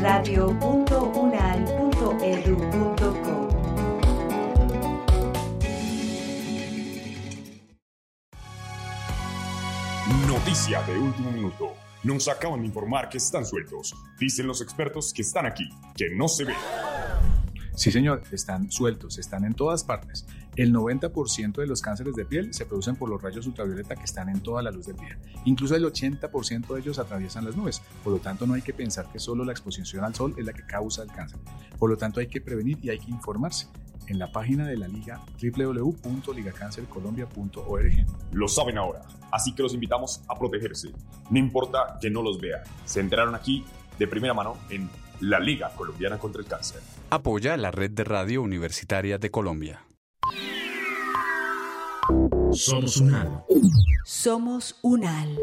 radio.unal.edu.co. Noticia de último minuto. Nos acaban de informar que están sueltos. Dicen los expertos que están aquí, que no se ven. Sí, señor, están sueltos, están en todas partes. El 90% de los cánceres de piel se producen por los rayos ultravioleta que están en toda la luz del día. Incluso el 80% de ellos atraviesan las nubes. Por lo tanto, no hay que pensar que solo la exposición al sol es la que causa el cáncer. Por lo tanto, hay que prevenir y hay que informarse. En la página de la Liga, www.ligacancercolombia.org. Lo saben ahora, así que los invitamos a protegerse. No importa que no los vean. Se enteraron aquí de primera mano en la Liga Colombiana contra el Cáncer. Apoya la Red de Radio Universitaria de Colombia. Somos UNAL. Somos UNAL.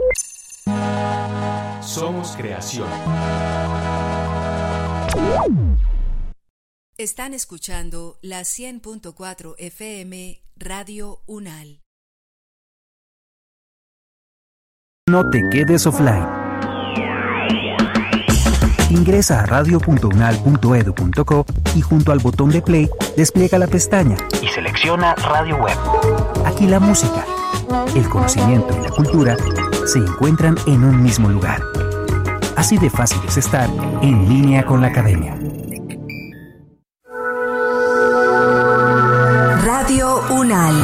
Somos creación. Están escuchando la 100.4 FM Radio UNAL. No te quedes offline. Ingresa a radio.unal.edu.co y junto al botón de play despliega la pestaña y selecciona Radio Web. Aquí la música, el conocimiento y la cultura se encuentran en un mismo lugar. Así de fácil es estar en línea con la academia. Radio UNAL.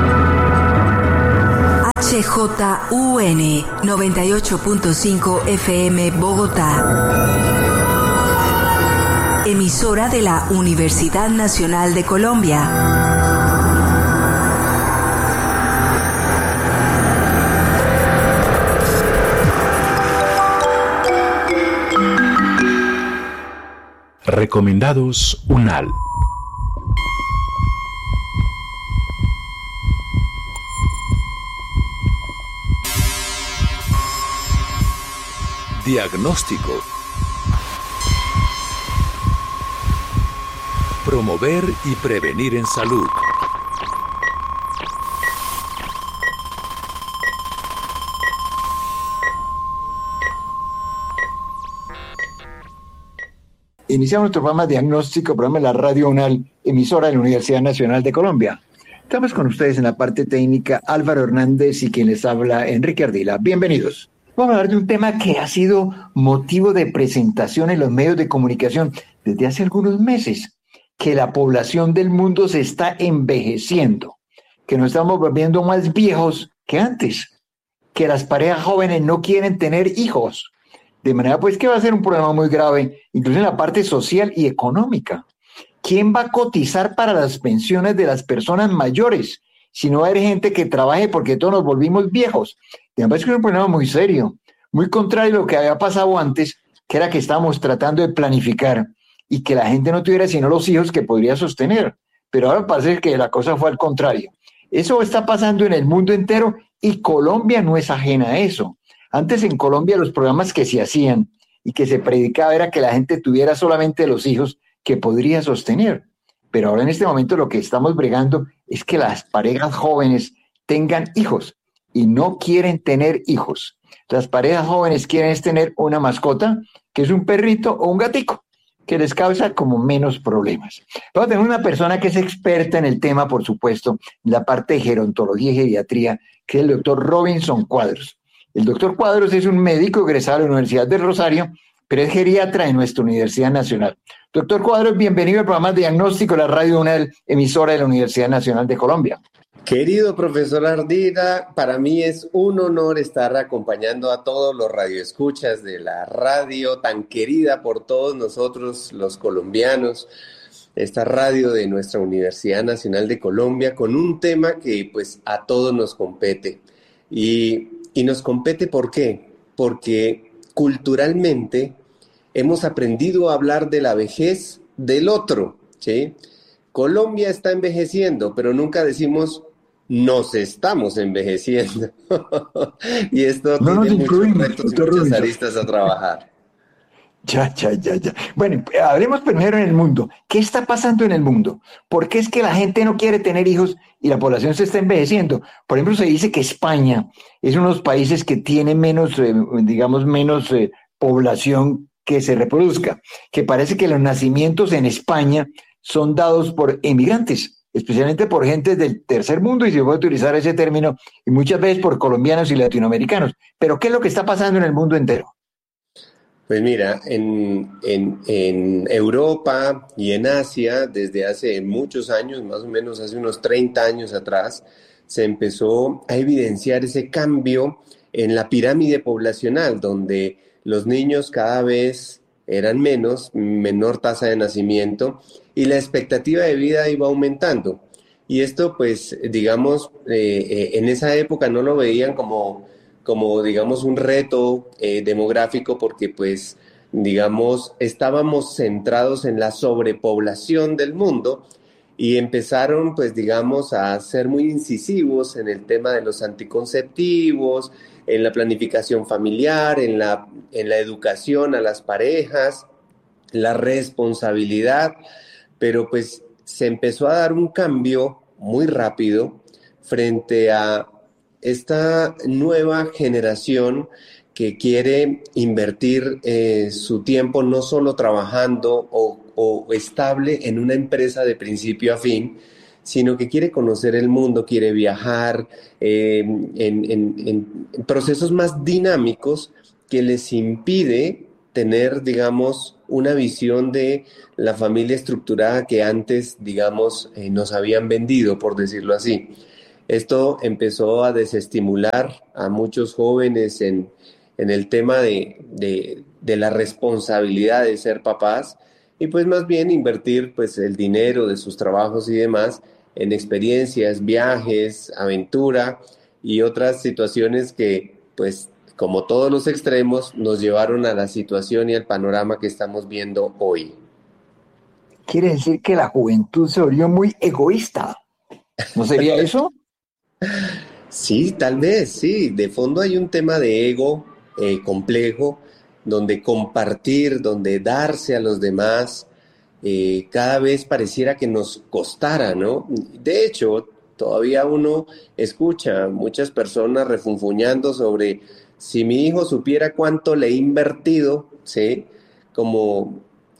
HJUN 98.5 FM Bogotá. Emisora de la Universidad Nacional de Colombia. Recomendados UNAL. Diagnóstico. Promover y prevenir en salud. Iniciamos nuestro programa Diagnóstico, programa de la Radio UNAL, emisora de la Universidad Nacional de Colombia. Estamos con ustedes en la parte técnica Álvaro Hernández y quien les habla Enrique Ardila. Bienvenidos. Vamos a hablar de un tema que ha sido motivo de presentación en los medios de comunicación desde hace algunos meses, que la población del mundo se está envejeciendo, que nos estamos volviendo más viejos que antes, que las parejas jóvenes no quieren tener hijos, de manera pues que va a ser un problema muy grave, incluso en la parte social y económica. ¿Quién va a cotizar para las pensiones de las personas mayores si no va a haber gente que trabaje porque todos nos volvimos viejos? Me parece que es un problema muy serio, muy contrario a lo que había pasado antes, que era que estábamos tratando de planificar y que la gente no tuviera sino los hijos que podría sostener. Pero ahora parece que la cosa fue al contrario. Eso está pasando en el mundo entero y Colombia no es ajena a eso. Antes en Colombia los programas que se hacían y que se predicaba era que la gente tuviera solamente los hijos que podría sostener. Pero ahora en este momento lo que estamos bregando es que las parejas jóvenes tengan hijos y no quieren tener hijos. Las parejas jóvenes quieren es tener una mascota, que es un perrito o un gatico, que les causa como menos problemas. Vamos a tener una persona que es experta en el tema, por supuesto, en la parte de gerontología y geriatría, que es el doctor Robinson Cuadros. El doctor Cuadros es un médico egresado de la Universidad del Rosario, pero es geriatra de nuestra Universidad Nacional. Doctor Cuadros, bienvenido al programa de Diagnóstico de la Radio UNAL, emisora de la Universidad Nacional de Colombia. Querido profesor Ardila, para mí es un honor estar acompañando a todos los radioescuchas de la radio tan querida por todos nosotros los colombianos, esta radio de nuestra Universidad Nacional de Colombia, con un tema que pues a todos nos compete. Y nos compete ¿por qué? Porque culturalmente hemos aprendido a hablar de la vejez del otro, ¿sí? Colombia está envejeciendo, pero nunca decimos nos estamos envejeciendo. Y esto no tiene muchos retos y muchas aristas a trabajar. Ya. Bueno, hablemos primero en el mundo. ¿Qué está pasando en el mundo? ¿Por qué es que la gente no quiere tener hijos y la población se está envejeciendo? Por ejemplo, se dice que España es uno de los países que tiene menos, menos población que se reproduzca, que parece que los nacimientos en España son dados por emigrantes, especialmente por gente del tercer mundo, y se puede utilizar ese término, y muchas veces por colombianos y latinoamericanos. Pero ¿qué es lo que está pasando en el mundo entero? Pues mira, en Europa y en Asia, desde hace muchos años, más o menos hace unos 30 años atrás, se empezó a evidenciar ese cambio en la pirámide poblacional, donde los niños cada vez eran menor tasa de nacimiento, y la expectativa de vida iba aumentando. Y esto, pues, digamos, en esa época no lo veían como digamos, un reto demográfico, porque, pues, digamos, estábamos centrados en la sobrepoblación del mundo, y empezaron, pues, digamos, a ser muy incisivos en el tema de los anticonceptivos, en la planificación familiar, en la educación a las parejas, la responsabilidad, pero pues se empezó a dar un cambio muy rápido frente a esta nueva generación que quiere invertir su tiempo no solo trabajando o estable en una empresa de principio a fin, sino que quiere conocer el mundo, quiere viajar en procesos más dinámicos que les impide tener, digamos, una visión de la familia estructurada que antes, digamos, nos habían vendido, por decirlo así. Esto empezó a desestimular a muchos jóvenes en el tema de la responsabilidad de ser papás, y pues más bien invertir pues el dinero de sus trabajos y demás en experiencias, viajes, aventura y otras situaciones que, pues, como todos los extremos, nos llevaron a la situación y al panorama que estamos viendo hoy. Quiere decir que la juventud se volvió muy egoísta, ¿no sería eso? Sí, tal vez, sí. De fondo hay un tema de ego complejo, donde compartir, donde darse a los demás, cada vez pareciera que nos costara, ¿no? De hecho, todavía uno escucha muchas personas refunfuñando sobre si mi hijo supiera cuánto le he invertido, ¿sí? Como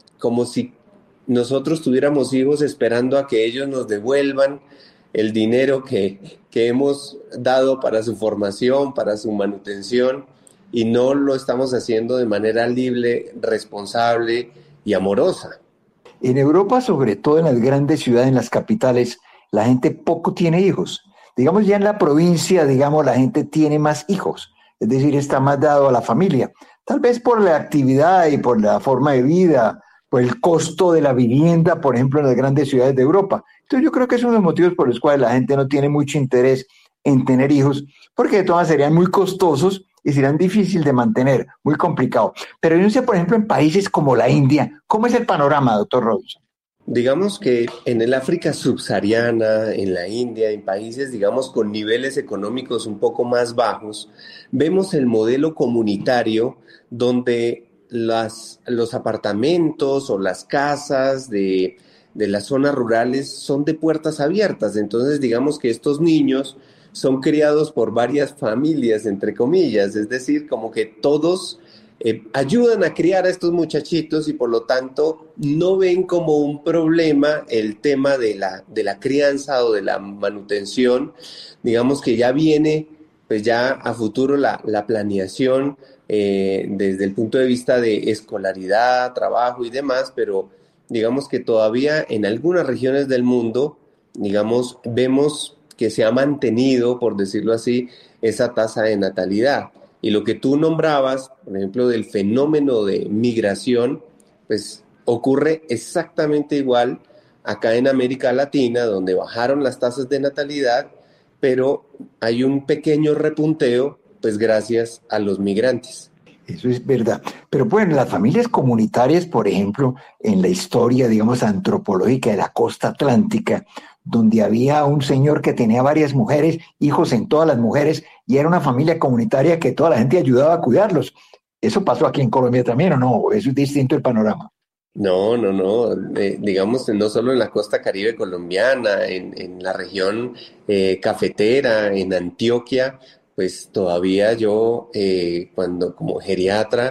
si nosotros tuviéramos hijos esperando a que ellos nos devuelvan el dinero que hemos dado para su formación, para su manutención, y no lo estamos haciendo de manera libre, responsable y amorosa. En Europa, sobre todo en las grandes ciudades, en las capitales, la gente poco tiene hijos. Digamos, ya en la provincia, digamos, la gente tiene más hijos. Es decir, está más dado a la familia. Tal vez por la actividad y por la forma de vida, por el costo de la vivienda, por ejemplo, en las grandes ciudades de Europa. Entonces yo creo que es uno de los motivos por los cuales la gente no tiene mucho interés en tener hijos, porque de todas maneras serían muy costosos y serían difíciles de mantener, muy complicado. Pero yo no sé, por ejemplo, en países como la India, ¿cómo es el panorama, doctor Robinson? Digamos que en el África subsahariana, en la India, en países, digamos, con niveles económicos un poco más bajos, vemos el modelo comunitario donde los apartamentos o las casas de las zonas rurales son de puertas abiertas. Entonces, digamos que estos niños son criados por varias familias, entre comillas, es decir, como que todos ayudan a criar a estos muchachitos, y por lo tanto no ven como un problema el tema de la crianza o de la manutención. Digamos que ya viene pues ya a futuro la planeación desde el punto de vista de escolaridad, trabajo y demás, pero digamos que todavía en algunas regiones del mundo, digamos, vemos que se ha mantenido, por decirlo así, esa tasa de natalidad. Y lo que tú nombrabas, por ejemplo, del fenómeno de migración, pues ocurre exactamente igual acá en América Latina, donde bajaron las tasas de natalidad, pero hay un pequeño repunteo, pues gracias a los migrantes. Eso es verdad. Pero bueno, las familias comunitarias, por ejemplo, en la historia, digamos, antropológica de la costa atlántica, donde había un señor que tenía varias mujeres, hijos en todas las mujeres, y era una familia comunitaria que toda la gente ayudaba a cuidarlos. ¿Eso pasó aquí en Colombia también o no? ¿Eso es distinto el panorama? No. Digamos, no solo en la costa caribe colombiana, en la región cafetera, en Antioquia, pues todavía yo, cuando como geriatra,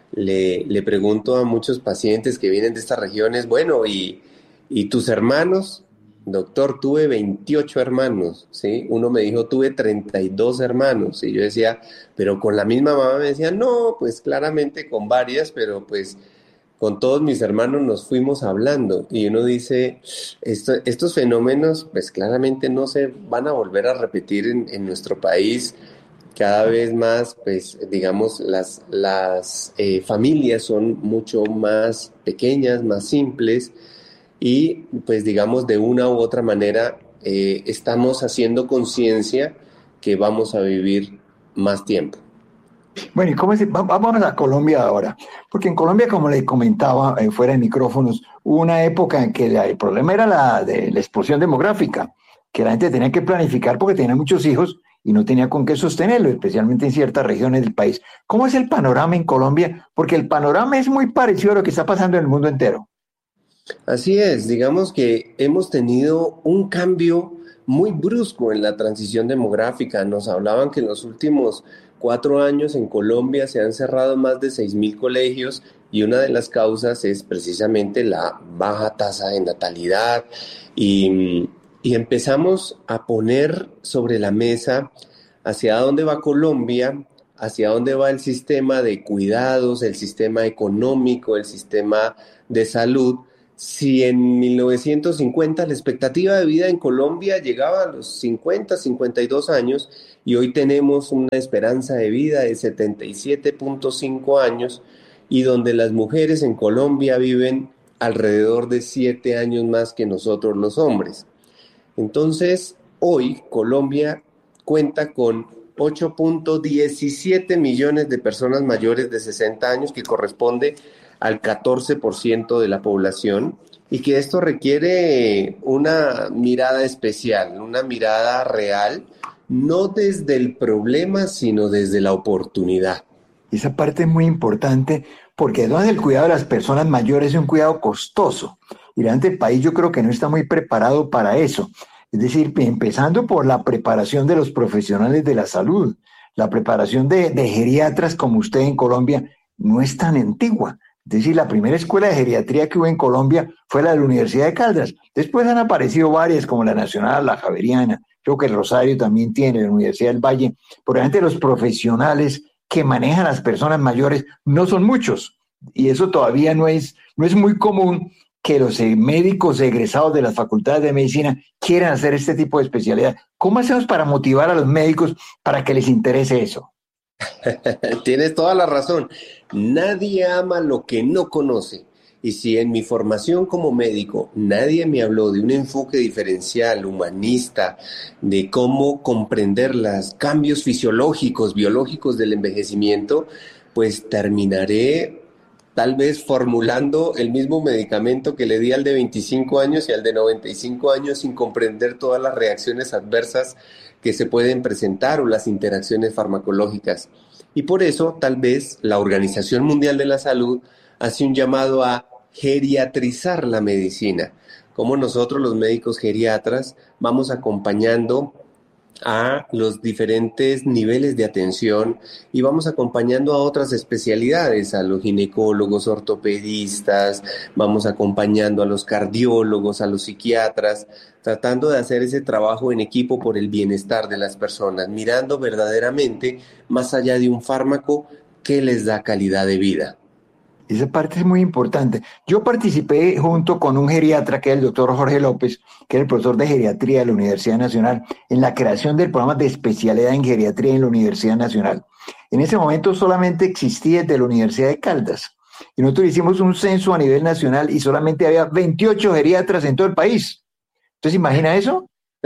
le pregunto a muchos pacientes que vienen de estas regiones, bueno, ¿y tus hermanos? Doctor, tuve 28 hermanos, ¿sí? Uno me dijo, tuve 32 hermanos, y yo decía, pero con la misma mamá. Me decía, no, pues claramente con varias, pero pues con todos mis hermanos nos fuimos hablando. Y uno dice, estos fenómenos pues claramente no se van a volver a repetir en nuestro país. Cada vez más, pues digamos, las familias son mucho más pequeñas, más simples, y pues digamos de una u otra manera estamos haciendo conciencia que vamos a vivir más tiempo. Bueno, ¿y cómo es? Vamos a Colombia ahora, porque en Colombia, como le comentaba fuera de micrófonos, hubo una época en que el problema era la explosión demográfica, que la gente tenía que planificar porque tenía muchos hijos y no tenía con qué sostenerlo, especialmente en ciertas regiones del país. ¿Cómo es el panorama en Colombia? Porque el panorama es muy parecido a lo que está pasando en el mundo entero. Así es, digamos que hemos tenido un cambio muy brusco en la transición demográfica. Nos hablaban que en los últimos 4 años en Colombia se han cerrado más de 6,000 colegios, y una de las causas es precisamente la baja tasa de natalidad, y empezamos a poner sobre la mesa hacia dónde va Colombia, hacia dónde va el sistema de cuidados, el sistema económico, el sistema de salud. Si en 1950 la expectativa de vida en Colombia llegaba a los 50, 52 años, y hoy tenemos una esperanza de vida de 77.5 años, y donde las mujeres en Colombia viven alrededor de 7 años más que nosotros los hombres. Entonces, hoy Colombia cuenta con 8.17 millones de personas mayores de 60 años, que corresponde al 14% de la población, y que esto requiere una mirada especial, una mirada real, no desde el problema, sino desde la oportunidad. Esa parte es muy importante, porque además el cuidado de las personas mayores es un cuidado costoso, y realmente el país yo creo que no está muy preparado para eso. Es decir, empezando por la preparación de los profesionales de la salud, la preparación de geriatras como usted en Colombia no es tan antigua. Es decir, la primera escuela de geriatría que hubo en Colombia fue la de la Universidad de Caldas. Después han aparecido varias, como la Nacional, la Javeriana, creo que el Rosario también tiene, la Universidad del Valle. Por realmente los profesionales que manejan a las personas mayores no son muchos. Y eso todavía no es muy común que los médicos egresados de las facultades de medicina quieran hacer este tipo de especialidad. ¿Cómo hacemos para motivar a los médicos para que les interese eso? Tienes toda la razón. Nadie ama lo que no conoce. Y si en mi formación como médico nadie me habló de un enfoque diferencial, humanista, de cómo comprender los cambios fisiológicos, biológicos del envejecimiento, pues terminaré tal vez formulando el mismo medicamento que le di al de 25 años y al de 95 años sin comprender todas las reacciones adversas que se pueden presentar o las interacciones farmacológicas. Y por eso, tal vez, la Organización Mundial de la Salud hace un llamado a geriatrizar la medicina. Como nosotros, los médicos geriatras, vamos acompañando a los diferentes niveles de atención y vamos acompañando a otras especialidades, a los ginecólogos, ortopedistas, vamos acompañando a los cardiólogos, a los psiquiatras, tratando de hacer ese trabajo en equipo por el bienestar de las personas, mirando verdaderamente más allá de un fármaco que les da calidad de vida. Esa parte es muy importante. Yo participé junto con un geriatra, que es el doctor Jorge López, que es el profesor de geriatría de la Universidad Nacional, en la creación del programa de especialidad en geriatría en la Universidad Nacional. En ese momento solamente existía de la Universidad de Caldas. Y nosotros hicimos un censo a nivel nacional y solamente había 28 geriatras en todo el país. Entonces, ¿imagina eso?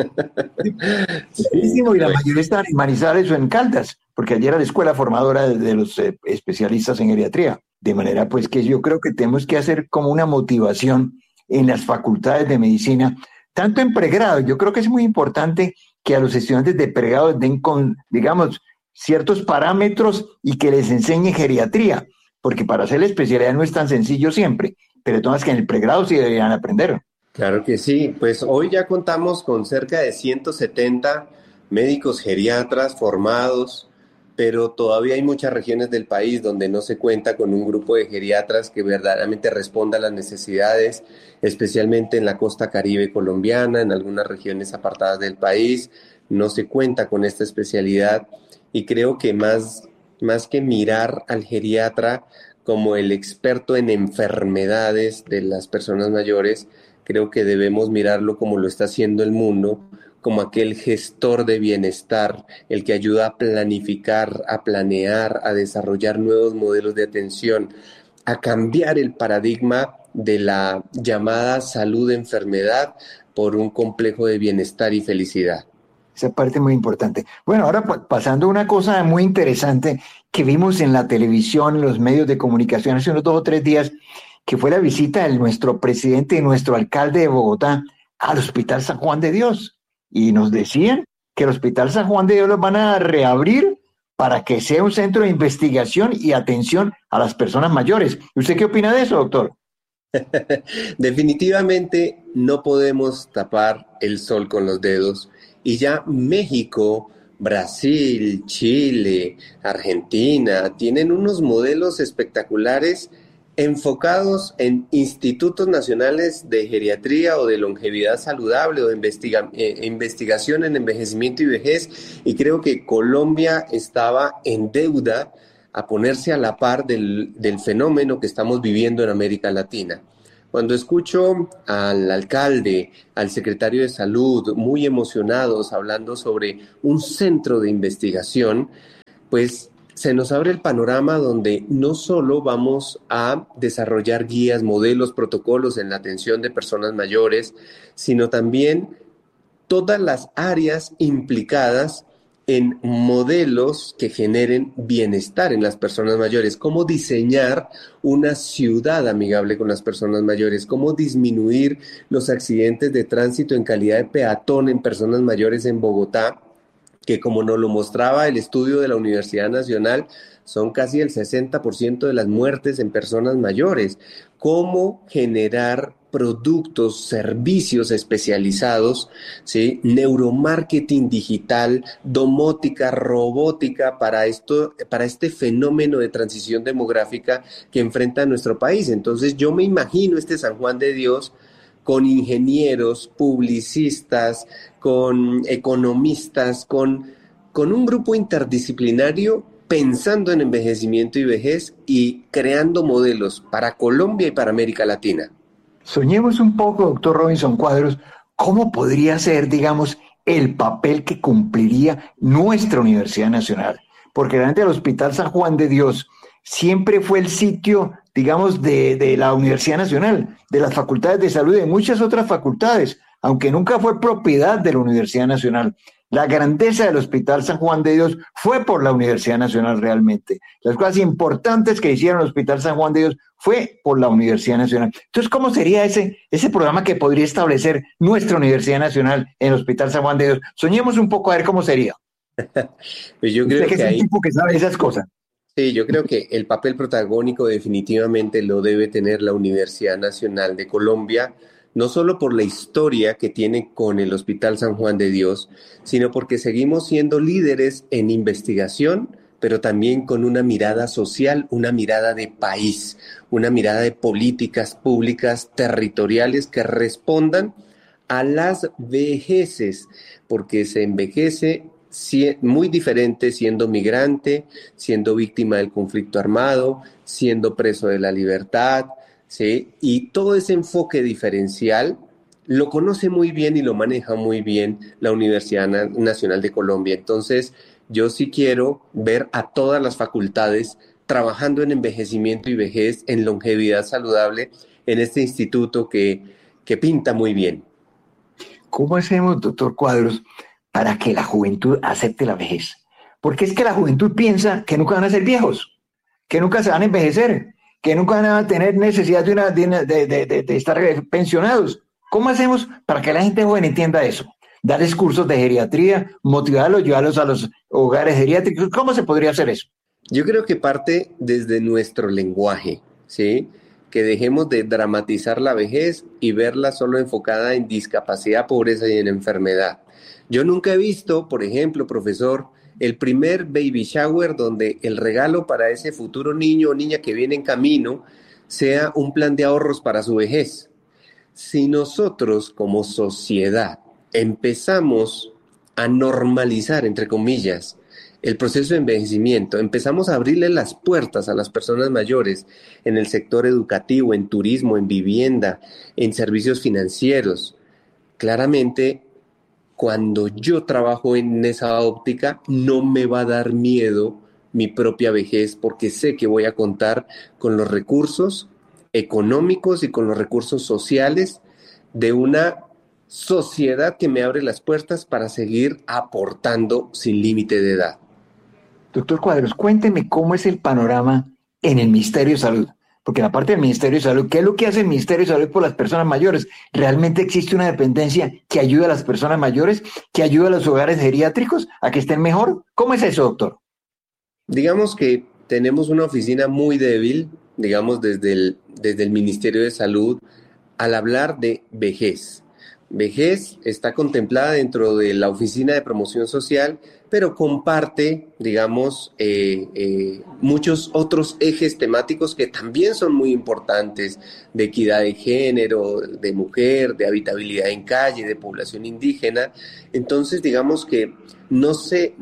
Sí, y la mayoría estaban en Manizales o en Caldas, porque allí era la escuela formadora de los especialistas en geriatría. De manera pues que yo creo que tenemos que hacer como una motivación en las facultades de medicina, tanto en pregrado. Yo creo que es muy importante que a los estudiantes de pregrado den con, digamos, ciertos parámetros y que les enseñen geriatría, porque para hacer la especialidad no es tan sencillo siempre, pero todas que en el pregrado sí deberían aprender. Claro que sí, pues hoy ya contamos con cerca de 170 médicos geriatras formados pero todavía hay muchas regiones del país donde no se cuenta con un grupo de geriatras que verdaderamente responda a las necesidades, especialmente en la costa caribe colombiana, en algunas regiones apartadas del país, no se cuenta con esta especialidad, y creo que más que mirar al geriatra como el experto en enfermedades de las personas mayores, creo que debemos mirarlo como lo está haciendo el mundo, como aquel gestor de bienestar, el que ayuda a planificar, a planear, a desarrollar nuevos modelos de atención, a cambiar el paradigma de la llamada salud-enfermedad por un complejo de bienestar y felicidad. Esa parte muy importante. Bueno, ahora pasando a una cosa muy interesante que vimos en la televisión, en los medios de comunicación hace unos 2 o 3 días, que fue la visita de nuestro presidente y nuestro alcalde de Bogotá al Hospital San Juan de Dios. Y nos decían que el Hospital San Juan de Dios lo van a reabrir para que sea un centro de investigación y atención a las personas mayores. ¿Usted qué opina de eso, doctor? Definitivamente no podemos tapar el sol con los dedos, y ya México, Brasil, Chile, Argentina tienen unos modelos espectaculares enfocados en institutos nacionales de geriatría o de longevidad saludable o de investigación en envejecimiento y vejez, y creo que Colombia estaba en deuda a ponerse a la par del fenómeno que estamos viviendo en América Latina. Cuando escucho al alcalde, al secretario de Salud, muy emocionados hablando sobre un centro de investigación, pues se nos abre el panorama donde no solo vamos a desarrollar guías, modelos, protocolos en la atención de personas mayores, sino también todas las áreas implicadas en modelos que generen bienestar en las personas mayores, cómo diseñar una ciudad amigable con las personas mayores, cómo disminuir los accidentes de tránsito en calidad de peatón en personas mayores en Bogotá, que como nos lo mostraba el estudio de la Universidad Nacional, son casi el 60% de las muertes en personas mayores. Cómo generar productos, servicios especializados, ¿sí? Neuromarketing digital, domótica, robótica para este fenómeno de transición demográfica que enfrenta nuestro país. Entonces yo me imagino este San Juan de Dios con ingenieros, publicistas, con economistas, con un grupo interdisciplinario pensando en envejecimiento y vejez y creando modelos para Colombia y para América Latina. Soñemos un poco, doctor Robinson Cuadros, cómo podría ser, digamos, el papel que cumpliría nuestra Universidad Nacional. Porque realmente el Hospital San Juan de Dios siempre fue el sitio, digamos, de la Universidad Nacional, de las facultades de salud y de muchas otras facultades, aunque nunca fue propiedad de la Universidad Nacional. La grandeza del Hospital San Juan de Dios fue por la Universidad Nacional realmente. Las cosas importantes que hicieron el Hospital San Juan de Dios fue por la Universidad Nacional. Entonces, ¿cómo sería ese programa que podría establecer nuestra Universidad Nacional en el Hospital San Juan de Dios? Soñemos un poco a ver cómo sería. Pues yo creo que es un tipo que sabe esas cosas. Sí, yo creo que el papel protagónico definitivamente lo debe tener la Universidad Nacional de Colombia, no solo por la historia que tiene con el Hospital San Juan de Dios, sino porque seguimos siendo líderes en investigación, pero también con una mirada social, una mirada de país, una mirada de políticas públicas territoriales que respondan a las vejeces, porque se envejece muy diferente siendo migrante, siendo víctima del conflicto armado, siendo preso de la libertad, ¿sí? Y todo ese enfoque diferencial lo conoce muy bien y lo maneja muy bien la Universidad Nacional de Colombia. Entonces, yo sí quiero ver a todas las facultades trabajando en envejecimiento y vejez, en longevidad saludable, en este instituto que pinta muy bien. ¿Cómo hacemos, doctor Cuadros, para que la juventud acepte la vejez? Porque es que la juventud piensa que nunca van a ser viejos, que nunca se van a envejecer, que nunca van a tener necesidad de estar pensionados. ¿Cómo hacemos para que la gente joven entienda eso? Darles cursos de geriatría, motivarlos, llevarlos a los hogares geriátricos. ¿Cómo se podría hacer eso? Yo creo que parte desde nuestro lenguaje, ¿sí? Que dejemos de dramatizar la vejez y verla solo enfocada en discapacidad, pobreza y en enfermedad. Yo nunca he visto, por ejemplo, profesor, el primer baby shower donde el regalo para ese futuro niño o niña que viene en camino sea un plan de ahorros para su vejez. Si nosotros como sociedad empezamos a normalizar, entre comillas, el proceso de envejecimiento, empezamos a abrirle las puertas a las personas mayores en el sector educativo, en turismo, en vivienda, en servicios financieros, claramente cuando yo trabajo en esa óptica no me va a dar miedo mi propia vejez porque sé que voy a contar con los recursos económicos y con los recursos sociales de una sociedad que me abre las puertas para seguir aportando sin límite de edad. Doctor Cuadros, cuénteme cómo es el panorama en el Ministerio de Salud. Porque en la parte del Ministerio de Salud, ¿qué es lo que hace el Ministerio de Salud por las personas mayores? ¿Realmente existe una dependencia que ayude a las personas mayores, que ayude a los hogares geriátricos a que estén mejor? ¿Cómo es eso, doctor? Digamos que tenemos una oficina muy débil, digamos, desde el Ministerio de Salud, al hablar de vejez. Vejez está contemplada dentro de la Oficina de Promoción Social, pero comparte, digamos, muchos otros ejes temáticos que también son muy importantes, de equidad de género, de mujer, de habitabilidad en calle, de población indígena. Entonces, digamos que no se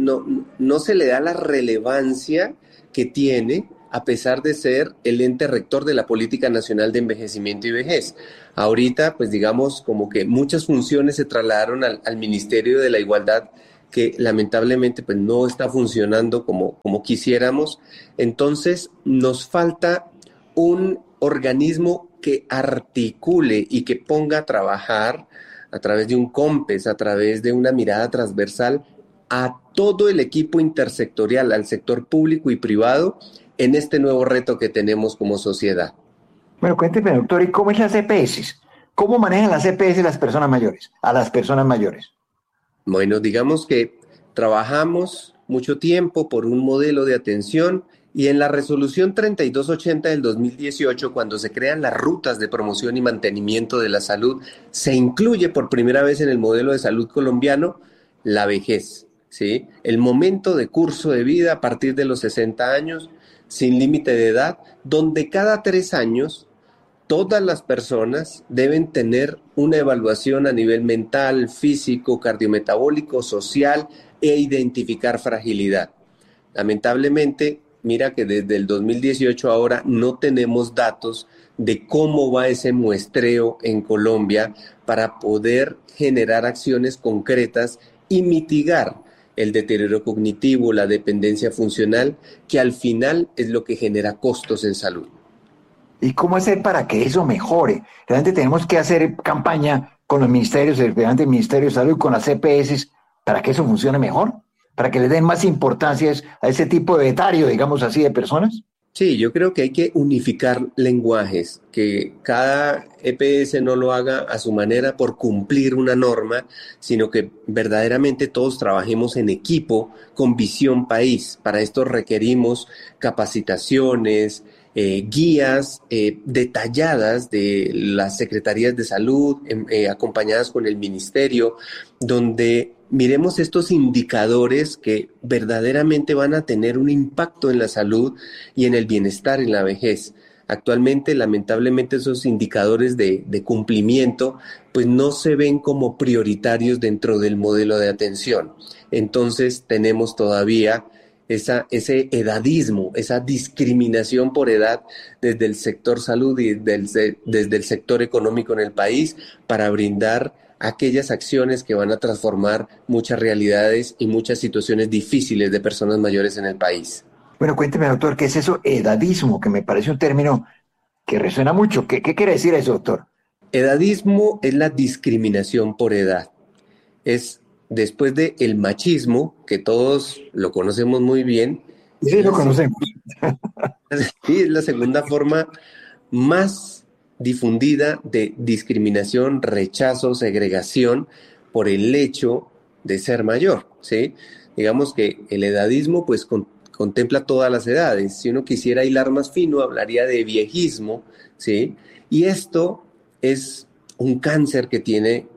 le da la relevancia que tiene, a pesar de ser el ente rector de la Política Nacional de Envejecimiento y Vejez. Ahorita, pues digamos, como que muchas funciones se trasladaron al Ministerio de la Igualdad, que lamentablemente pues no está funcionando como quisiéramos. Entonces, nos falta un organismo que articule y que ponga a trabajar a través de un COMPES, a través de una mirada transversal a todo el equipo intersectorial, al sector público y privado, en este nuevo reto que tenemos como sociedad. Bueno, cuénteme, doctor, ¿y cómo es las EPS? ¿Cómo manejan las EPS a las personas mayores? Bueno, digamos que trabajamos mucho tiempo por un modelo de atención y en la resolución 3280 del 2018, cuando se crean las rutas de promoción y mantenimiento de la salud, se incluye por primera vez en el modelo de salud colombiano la vejez, ¿sí? El momento de curso de vida a partir de los 60 años, sin límite de edad, donde cada 3 años todas las personas deben tener una evaluación a nivel mental, físico, cardiometabólico, social e identificar fragilidad. Lamentablemente, mira que desde el 2018 ahora no tenemos datos de cómo va ese muestreo en Colombia para poder generar acciones concretas y mitigar el deterioro cognitivo, la dependencia funcional, que al final es lo que genera costos en salud. ¿Y cómo hacer para que eso mejore? Realmente tenemos que hacer campaña con los ministerios, especialmente el Ministerio de Salud, con las EPS, para que eso funcione mejor, para que le den más importancia a ese tipo de etario, digamos así, de personas. Sí, yo creo que hay que unificar lenguajes, que cada EPS no lo haga a su manera por cumplir una norma, sino que verdaderamente todos trabajemos en equipo con visión país. Para esto requerimos capacitaciones, guías detalladas de las secretarías de salud, acompañadas con el ministerio, donde miremos estos indicadores que verdaderamente van a tener un impacto en la salud y en el bienestar en la vejez. Actualmente, lamentablemente, esos indicadores de cumplimiento pues no se ven como prioritarios dentro del modelo de atención. Entonces, tenemos todavía ese edadismo, esa discriminación por edad desde el sector salud y desde el sector económico en el país para brindar aquellas acciones que van a transformar muchas realidades y muchas situaciones difíciles de personas mayores en el país. Bueno, cuénteme, doctor, ¿qué es eso edadismo? Que me parece un término que resuena mucho. ¿Qué quiere decir eso, doctor? Edadismo es la discriminación por edad. Es después del machismo, que todos lo conocemos muy bien. Sí, lo conocemos. Sí, es la segunda forma más difundida de discriminación, rechazo, segregación por el hecho de ser mayor, ¿sí? Digamos que el edadismo pues contempla todas las edades. Si uno quisiera hilar más fino, hablaría de viejismo, ¿sí? Y esto es un cáncer que tiene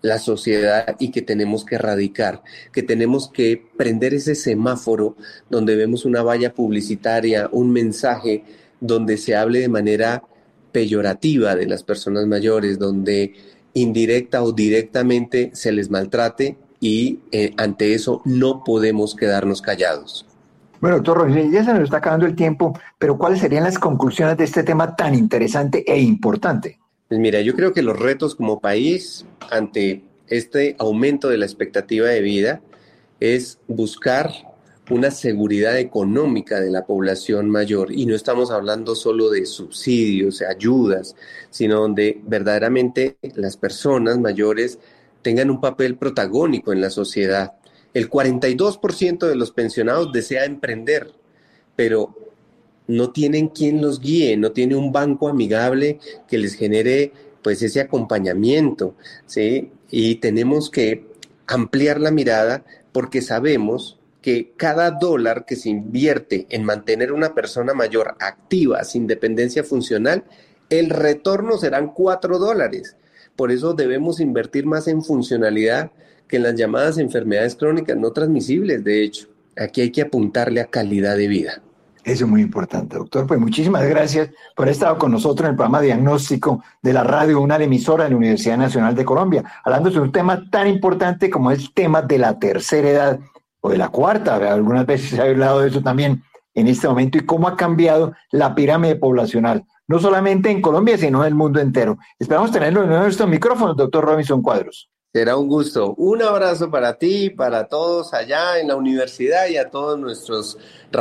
la sociedad y que tenemos que erradicar, que tenemos que prender ese semáforo donde vemos una valla publicitaria, un mensaje donde se hable de manera peyorativa de las personas mayores, donde indirecta o directamente se les maltrate y ante eso no podemos quedarnos callados. Bueno, doctor Rodríguez, ya se nos está acabando el tiempo, pero ¿cuáles serían las conclusiones de este tema tan interesante e importante? Pues mira, yo creo que los retos como país ante este aumento de la expectativa de vida es buscar una seguridad económica de la población mayor, y no estamos hablando solo de subsidios, ayudas, sino donde verdaderamente las personas mayores tengan un papel protagónico en la sociedad. El 42% de los pensionados desea emprender, pero no tienen quien los guíe, no tiene un banco amigable que les genere pues ese acompañamiento, ¿sí? Y tenemos que ampliar la mirada porque sabemos que cada dólar que se invierte en mantener una persona mayor activa, sin dependencia funcional, el retorno serán $4. Por eso debemos invertir más en funcionalidad que en las llamadas enfermedades crónicas no transmisibles. De hecho, aquí hay que apuntarle a calidad de vida. Eso es muy importante, doctor. Pues muchísimas gracias por haber estado con nosotros en el programa Diagnóstico de la Radio UNAL, emisora de la Universidad Nacional de Colombia, hablando sobre un tema tan importante como es el tema de la tercera edad o de la cuarta. Algunas veces se ha hablado de eso también en este momento y cómo ha cambiado la pirámide poblacional, no solamente en Colombia, sino en el mundo entero. Esperamos tenerlo en nuestros micrófonos, doctor Robinson Cuadros. Será un gusto. Un abrazo para ti, para todos allá en la universidad y a todos nuestros